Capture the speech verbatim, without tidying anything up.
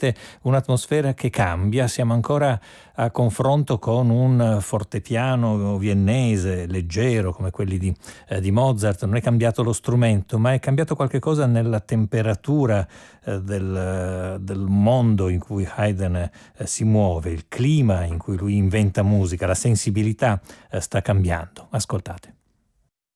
sentite un'atmosfera che cambia, siamo ancora a confronto con un fortepiano viennese leggero come quelli di, eh, di Mozart, non è cambiato lo strumento, ma è cambiato qualche cosa nella temperatura eh, del, del mondo in cui Haydn eh, si muove, il clima in cui lui inventa musica, la sensibilità eh, sta cambiando. Ascoltate.